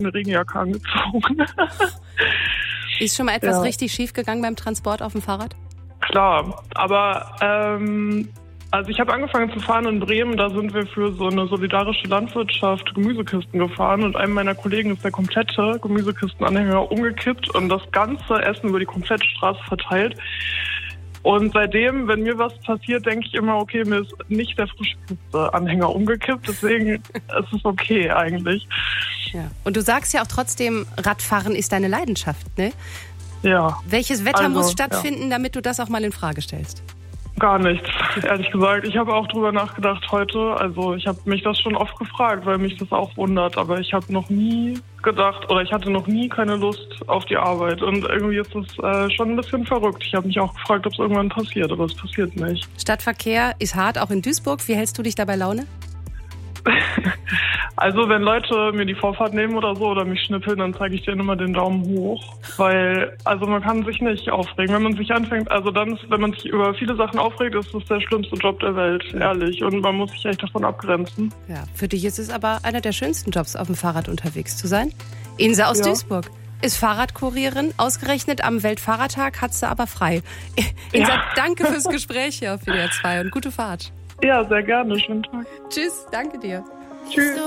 eine Regenjacke angezogen. Ist schon mal etwas richtig schief gegangen beim Transport auf dem Fahrrad? Klar, aber also ich habe angefangen zu fahren in Bremen, da sind wir für so eine solidarische Landwirtschaft Gemüsekisten gefahren und einem meiner Kollegen ist der komplette Gemüsekistenanhänger umgekippt und das ganze Essen über die komplette Straße verteilt. Und seitdem, wenn mir was passiert, denke ich immer, okay, mir ist nicht der Frischkiste-Anhänger umgekippt, deswegen ist es okay eigentlich. Ja. Und du sagst ja auch trotzdem, Radfahren ist deine Leidenschaft, ne? Ja. Welches Wetter muss stattfinden, damit du das auch mal in Frage stellst? Gar nichts, ehrlich gesagt. Ich habe auch drüber nachgedacht heute. Also ich habe mich das schon oft gefragt, weil mich das auch wundert. Aber ich habe noch nie gedacht oder ich hatte noch nie keine Lust auf die Arbeit. Und irgendwie ist es schon ein bisschen verrückt. Ich habe mich auch gefragt, ob es irgendwann passiert, aber es passiert nicht. Stadtverkehr ist hart, auch in Duisburg. Wie hältst du dich da bei Laune? Also wenn Leute mir die Vorfahrt nehmen oder so oder mich schnippeln, dann zeige ich denen immer den Daumen hoch, weil also man kann sich nicht aufregen. Wenn man sich anfängt, also dann, wenn man sich über viele Sachen aufregt, ist das der schlimmste Job der Welt, ehrlich. Und man muss sich echt davon abgrenzen. Ja, für dich ist es aber einer der schönsten Jobs, auf dem Fahrrad unterwegs zu sein. Insa aus Duisburg ist Fahrradkurierin. Ausgerechnet am Weltfahrradtag hat sie aber frei. Insa, danke fürs Gespräch hier auf WDR 2 und gute Fahrt. Ja, sehr gerne. Schönen Tag. Tschüss, danke dir. Tschüss.